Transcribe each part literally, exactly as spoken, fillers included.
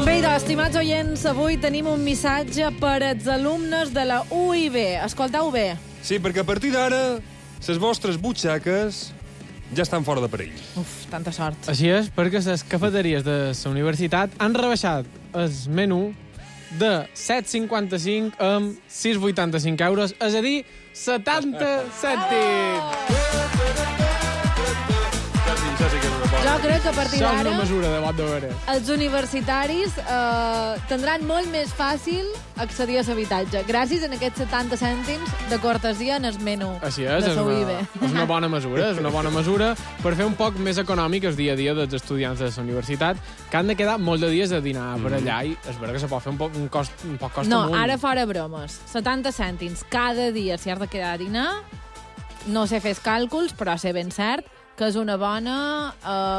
Bé, doncs, estimats oients, avui tenim un missatge per als alumnes de la U I B. Escolteu bé. Sí, perquè a partir d'ara, les vostres butxaques ja estan fora de perill. Uf, tanta sort. Així és, perquè les cafeteries de la universitat han rebaixat el menú de set coma cinquanta-cinc amb sis coma vuitanta-cinc euros, és a dir, setanta cèntims. Això sí que és una cosa. Jo crec que a partir Això és d'ara una mesura de vot de veure. els universitaris eh, tindran molt més fàcil accedir a l'habitatge, gràcies a aquests setanta cèntims de cortesia en el menú Així és, de és la U I una, B. és una bona mesura, és una bona mesura per fer un poc més econòmic el dia a dia dels estudiants de la universitat, que han de quedar molt de dies de dinar per allà i és vera que se pot fer un poc, un cost, un poc cost No, amunt. ara fora bromes. setanta cèntims cada dia si has de quedar a dinar. No sé fer càlculs, però sé ben cert que és una bona...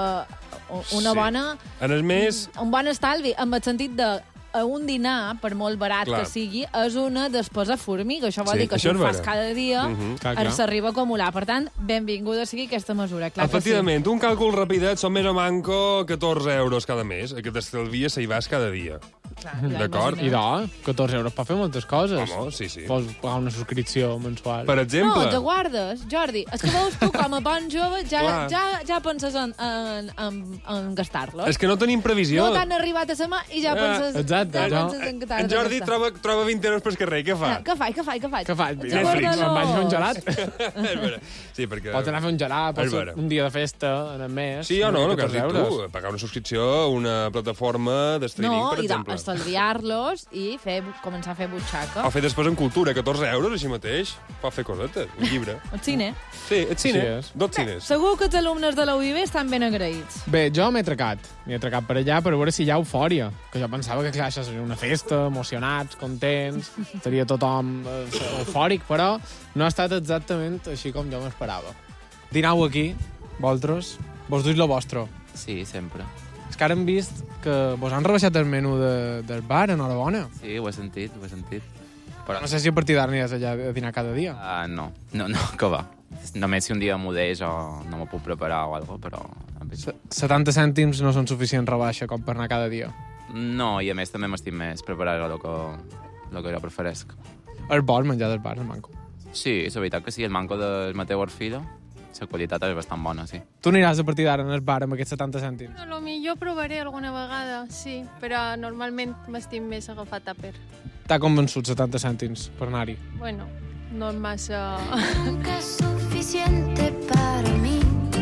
Eh, una Sí. bona... En el mes, Un bon estalvi, en el sentit de a un dinar, per molt barat Clar. que sigui, és una despesa formiga. Això vol Sí, dir que si això ho és fas vera. cada dia, Mhm. Clar, clar. ens s'arriba a acumular. Per tant, benvinguda sigui aquesta mesura. Clar que sí. efectivament, un càlcul rapidet són més o manco catorze euros cada mes, que t'estalvies si hi vas cada dia. Clar, ja D'acord. I imaginem. de, catorze euros per fer moltes coses. Home, sí, sí. Pots pagar una subscripció mensual. Per No, exemple... te guardes, Jordi. És que veus tu, com a bon jove, ja, Clar. ja, ja penses en, en, en, en gastar-los. És que no tenim previsió. No t'han arribat a la mà i ja Ah, penses, exacte, ja jo- penses en què t'has En de Jordi gastar. troba, troba vint euros pel carrer, què fa? Ah, Què faig, què faig, què faig? Què faig? Ens Netflix, guarda me'n vaig a fer un los- gelat. És vera. Sí, perquè... Pots anar a fer un gelat, pots És vera. un dia de festa en el mes. Sí o no, el que has dit catorze tu. euros. Pagar una subscripció a una plataforma de streaming, No, per i exemple. d'estalviar-los i fer, començar a fer butxaca. O fer després en cultura, catorze euros, així mateix. Pot fer cosetes, un llibre. El cine. Sí, et cine. Així és. Dos cines. Segur que els alumnes de la U I B estan ben agraïts. Bé, jo m'he trecat. M'he trecat per allà per veure si hi ha eufòria. Que jo pensava que, clar, això seria una festa, emocionats, contents, estaria tothom eh, eufòric, però no ha estat exactament així com jo m'esperava. Dinau aquí, vosaltres, vos duis lo vostre. Sí, sempre. És que ara hem vist que vos han rebaixat el menú de, del bar, enhorabona. Sí, ho he sentit, ho he sentit. Però No sé si a partir d'ara aniràs allà a dinar cada dia. uh, no, no, no, que va. Només si un dia mudeix o no me puc preparar o alguna cosa, però... en principi- setanta cèntims no són suficient rebaixa com per anar cada dia. No, i a més també m'estic més preparar el que, el que jo preferesc. És bo el menjar del bar, el manco. Sí, és veritat que sí, el manco del Mateu Orfilo, la qualitat és bastant bona, sí. Tu aniràs a partir d'ara en el bar amb aquests setanta cèntims. A lo millor provaré alguna vegada, sí, però normalment m'estim més agafat a per. T'ha convençut setanta cèntims per anar-hi. Bueno, no és massa... Nunca es suficiente para mí.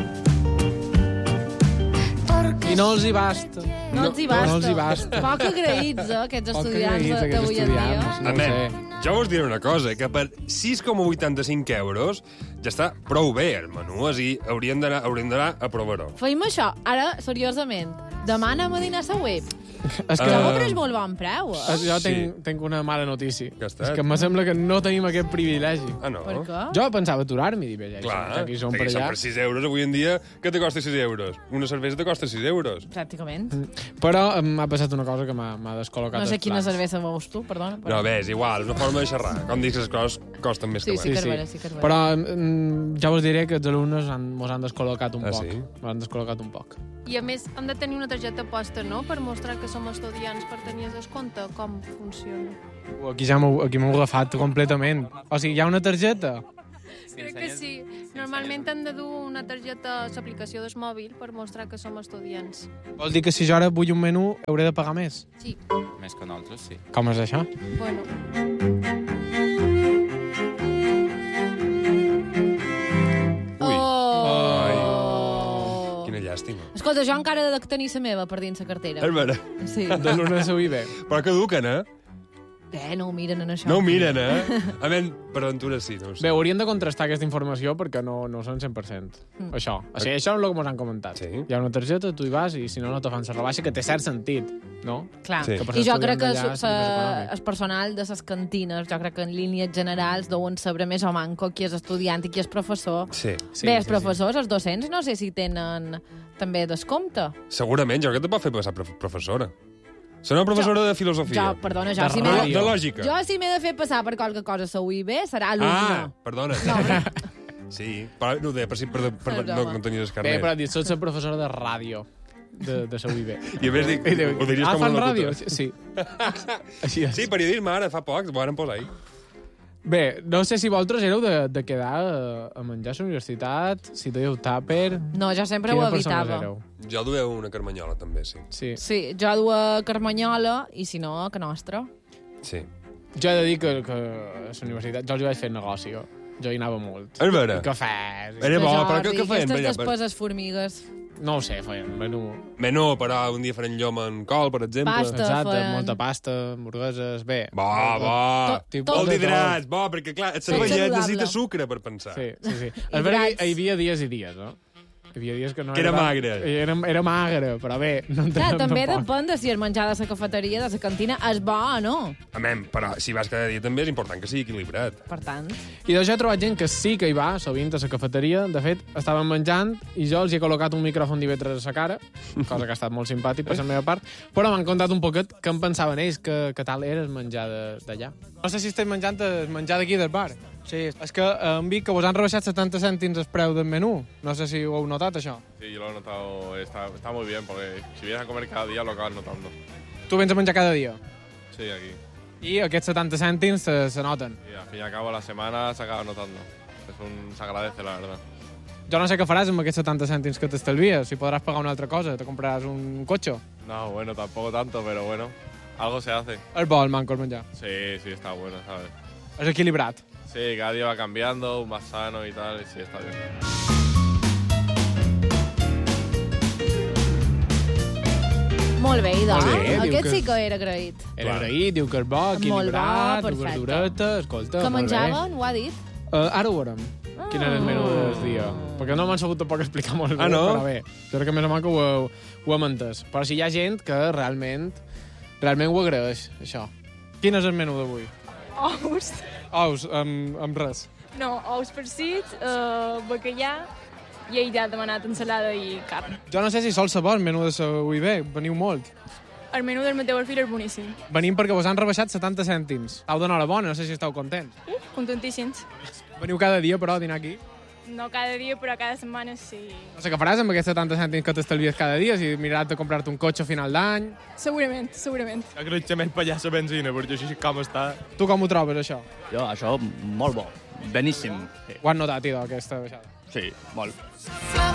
I no els hi basta. No, els hi basta. No els hi basta. Poc agraïts, eh, aquests Poc estudiants agraïts, de- aquests d'avui en dia. estudiants. No A ho veure, sé. jo us diré una cosa, que per sis coma vuitanta-cinc euros ja està prou bé el menú, així hauríem d'anar hauríem d'anar a provar-ho. Feim això, ara, seriosament. Demà anem a dinar a la web. És que, Ja Ah. m'ho pres molt bon preu, eh? és, jo Sí. tinc, tinc una mala notícia. Que ha estat? És que em sembla que no tenim aquest privilegi. Ah, no? Per què? Jo pensava aturar-m'hi i dir, bé, ja, Clar, ja que hi som per aquí són allà. per sis euros avui en dia. Què te costa sis euros? Una cervesa te costa sis euros. Pràcticament. Però em m'ha passat una cosa que m'ha m'ha descol·locat No sé els quina plans. cervesa veus tu, perdona. No, bé, és igual, és una forma de xerrar. Com dic, les coses costen més Sí, que sí mai. que és vera, sí que és vera. Però mm, ja us diré que els alumnes han, mos han descol·locat un Ah, poc. sí? Mos han descol·locat un poc. I a més, hem de tenir una targeta posta, no?, per mostrar que som estudiants, per tenir el descompte. Com funciona? Uh, Aquí ja m'ho aquí m'ho he agafat completament. O sigui, hi ha una targeta? Crec que sí. Normalment hem de dur una targeta a l'aplicació del mòbil per mostrar que som estudiants. Vol dir que si jo ara vull un menú hauré de pagar més? Sí, Més que nosaltres, sí. Com és això? bueno. Ui. Oh! Quina llàstima. Escolta, jo encara he de tenir la meva per dins la cartera. És vera. Sí. De l'una de bé. Però caduquen, eh? Bé, no ho miren en això. No ho miren, eh? A veure, per aventura sí, no ho sé. Bé, hauríem de contrastar aquesta informació perquè no, no són cent per cent. Mm. Això. O sigui, això és el que ens han comentat. Sí. Hi ha una targeta, tu hi vas i si no, no te fan la rebaixa, que té cert sentit, no? Clar. Sí. Que per I jo estudiant crec que d'allà su- és sa- més econòmic. el personal de les cantines, jo crec que en línies generals deuen saber més o manco qui és estudiant i qui és professor. Sí. Sí, Bé, els sí, professors, els docents, no sé si tenen també descompte. Segurament, jo crec que te pot fer passar prof professora. Ser una professora de filosofia. Jo, perdona, jo De si De, m'he ràdio. de lògica. jo si m'he de fer passar per qualque cosa a la U I B serà Ah, alumne. perdona. Sí, però no ho deia, per, si- per, per, per És no, broma. no tenies Bé, carnet. però dius, sots la professora de ràdio. de, de la U I B. I a més dic, I diu, ho diries ah, com a fan locutor. ràdio? Sí. Així és. Sí, periodisme ara, fa poc, ho van posar ahí. Bé, no sé si vosaltres éreu de, de quedar a, a menjar a la universitat, si teniu tàper... No, jo sempre ho Quina persona evitava. éreu? Jo duia una carmanyola, també, sí. Sí. Sí, jo duia carmanyola i, si no, que nostra. Sí. Jo he de dir que, que a la universitat jo els hi vaig fer negoci. Jo, jo hi anava molt. És vera. I cafès. I... Era bo, Jordi, però què, què feien? Aquestes allà? Per- despeses formigues. No ho sé, feien menú. Menú, però un dia farem llom en col, per exemple. Pasta. Exacte, feien- molta pasta, hamburgueses, bé. Bo, bo. Tot- Tipus tot- Vol de d'hidrats, bo, perquè clar, el cervellet saludable. necessita sucre per pensar. Sí, sí, sí. És vera que hi havia dies i dies, no? Hi havia dies que no Que era tan- magre. Era, era magre, però bé, no Clar, entenem també tampoc. depèn de si el menjar de la cafeteria, de la cantina, és bo o no. Amem, però si vas cada dia també és important que sigui equilibrat. Per tant, I doncs jo he trobat gent que sí que hi va, sovint a la cafeteria. De fet, estaven menjant i jo els he col·locat un micròfon d'Ivetres a la cara, cosa que ha estat molt simpàtic per la meva part, però m'han contat un poquet què en pensaven ells, que, que tal era el menjar de- d'allà. No sé si estem menjant el menjar d'aquí del bar. Sí, és que eh, hem vist que vos han rebaixat setanta cèntims el preu del menú. No sé si ho heu notat, això. Sí, yo lo he notado, está, está muy bien, porque si vienes a comer cada día lo acabas notando. Tu vens a menjar cada dia. Sí, aquí. I aquests setanta cèntims se, se noten. Y al fin y al cabo la semana se acaba notando. Es un, se agradece, la verdad. Jo no sé què faràs amb aquests setanta cèntims que t'estalvies. Si podràs pagar una altra cosa, te compraràs un cotxe. No, bueno, tampoco tanto, pero bueno, algo se hace. És bo el manco el menjar. Sí, sí, está bueno, ¿sabes? És equilibrat. Sí, cada día va cambiando, más sano y tal, y sí, está bien. molt bé, idò. Molt bé, diu Aquest que- sí que era agraït. Era agraït, diu que és bo, equilibrat, perfecte. verdureta, escolta, Que molt bé. menjaven, ho ha dit? Uh, ara ho veurem. Quin era el menú del dia. Perquè no m'han sabut tampoc explicar molt bé, Ah, no? però bé. Jo crec que més o menys ho, heu- ho hem entès. Però si hi ha gent que realment, realment ho agraeix, això. Quin és el menú d'avui? Ous. Ous, amb, amb res. No, ous farcits, uh, bacallà, i ell ja ha demanat ensalada i carn. Jo no sé si sol saber el menú de la U I B, veniu molt. El menú del Mateu Orfil és boníssim. Venim perquè vos han rebaixat setanta cèntims. Estau d'enhorabona, no sé si esteu contents. Uh, contentíssims. Veniu cada dia, però, a dinar aquí. No cada dia, però cada setmana sí. No sé què faràs amb aquests setanta cèntims que t'estalvies cada dia, si miraràs de comprar-te un cotxe a final d'any. Segurament, segurament. Agraïment per allà la benzina, perquè així com està. Tu com ho trobes, això? Jo, això, molt bo. Beníssim. Ho has notat, idò, aquesta baixada? Sí, molt.